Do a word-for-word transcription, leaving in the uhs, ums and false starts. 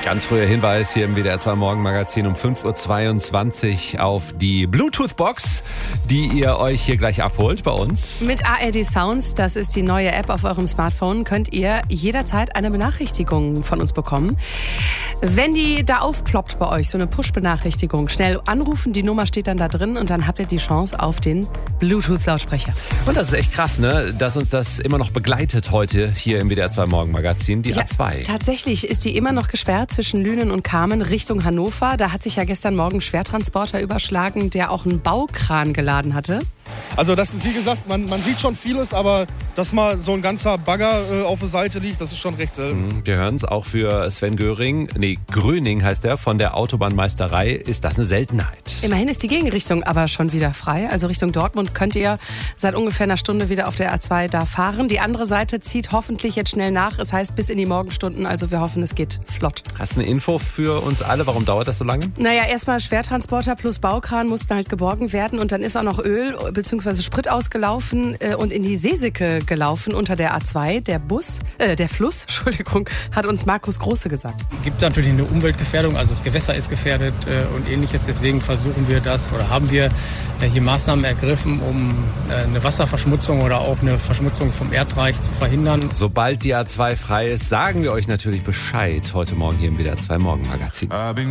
Ganz früher Hinweis hier im W D R zwei Morgenmagazin um fünf Uhr zweiundzwanzig auf die Bluetooth-Box, die ihr euch hier gleich abholt bei uns. Mit A R D Sounds, das ist die neue App auf eurem Smartphone, könnt ihr jederzeit eine Benachrichtigung von uns bekommen. Wenn die da aufploppt bei euch, so eine Push-Benachrichtigung, schnell anrufen, die Nummer steht dann da drin und dann habt ihr die Chance auf den Bluetooth-Lautsprecher. Und das ist echt krass, ne, dass uns das immer noch begleitet heute hier im W D R zwei Morgenmagazin, die Ja, A zwei. Tatsächlich ist die immer noch gesperrt zwischen Lünen und Kamen Richtung Hannover. Da hat sich ja gestern Morgen ein Schwertransporter überschlagen, der auch einen Baukran geladen hatte. Also das ist, wie gesagt, man, man sieht schon vieles, aber dass mal so ein ganzer Bagger äh, auf der Seite liegt, das ist schon recht selten. Wir hören es auch für Sven Göring, nee, Gröning heißt er, von der Autobahnmeisterei, ist das eine Seltenheit. Immerhin ist die Gegenrichtung aber schon wieder frei. Also Richtung Dortmund könnt ihr seit ungefähr einer Stunde wieder auf der A zwei da fahren. Die andere Seite zieht hoffentlich jetzt schnell nach. Es heißt bis in die Morgenstunden, also wir hoffen, es geht flott. Hast du eine Info für uns alle? Warum dauert das so lange? Naja, erstmal Schwertransporter plus Baukran mussten halt geborgen werden und dann ist auch noch Öl bzw. Sprit ausgelaufen äh, und in die Seesicke gelaufen unter der A zwei. Der Bus, äh, der Fluss, Entschuldigung, hat uns Markus Große gesagt. Es gibt natürlich eine Umweltgefährdung, also das Gewässer ist gefährdet äh, und ähnliches. Deswegen versuchen wir das oder haben wir äh, hier Maßnahmen ergriffen, um äh, eine Wasserverschmutzung oder auch eine Verschmutzung vom Erdreich zu verhindern. Sobald die A zwei frei ist, sagen wir euch natürlich Bescheid. Heute Morgen hier im W D R zwei Morgenmagazin.